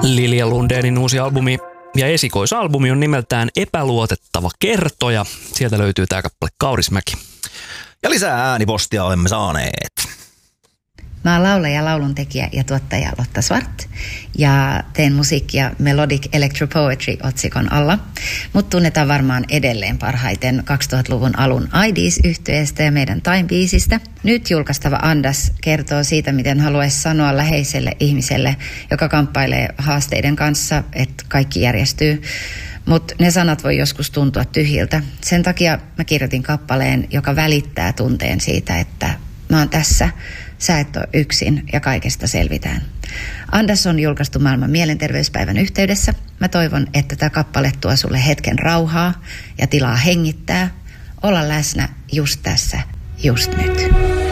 Lilja Lundénin uusi albumi ja esikoisalbumi on nimeltään Epäluotettava kertoja. Sieltä löytyy tää kappale Kaurismäki. Ja lisää äänipostia olemme saaneet. Mä oon laulaja, lauluntekijä ja tuottaja Lotta Svart ja teen musiikkia Melodic Electropoetry -otsikon alla. Mut tunnetaan varmaan edelleen parhaiten 2000-luvun alun IDs-yhtyeestä ja meidän Time-biisistä. Nyt julkaistava Andas kertoo siitä, miten haluaisi sanoa läheiselle ihmiselle, joka kamppailee haasteiden kanssa, että kaikki järjestyy. Mutta ne sanat voi joskus tuntua tyhjiltä. Sen takia mä kirjoitin kappaleen, joka välittää tunteen siitä, että mä oon tässä, sä et ole yksin ja kaikesta selvitään. Andas on julkaistu maailman mielenterveyspäivän yhteydessä. Mä toivon, että tämä kappale tuo sulle hetken rauhaa ja tilaa hengittää, olla läsnä just tässä, just nyt.